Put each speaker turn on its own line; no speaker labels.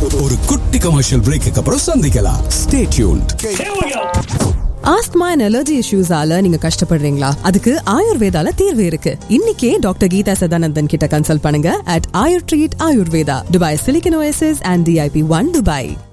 ஒரு குட்டி commercial brake அப்புறம் சந்திக்கலாம். Stay tuned.
Asthma and allergy இஷ்யூஸால நீங்க கஷ்டப்படுறீங்களா? அதுக்கு ஆயுர்வேதால தீர்வு இருக்கு. இன்னைக்கே டாக்டர் கீதா சதானந்தன் கிட்ட கன்சல்ட் பண்ணுங்க at Ayur Treat Ayurveda, Dubai Silicon Oasis and DIP 1 Dubai.